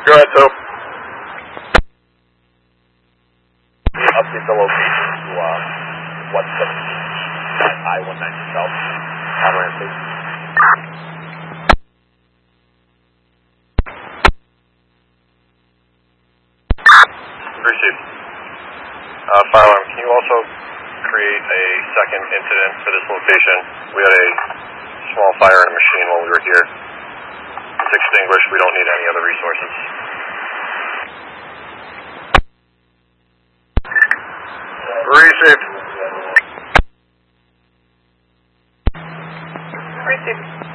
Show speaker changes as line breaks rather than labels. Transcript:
Go ahead, Soap. Update the location to 117 I-190 South. Avalanche, please. Appreciate it. Fire alarm, can you also create a second incident for this location? We had a small fire in a machine while we were here. It's extinguished. We don't need any other resources. Received.
Received.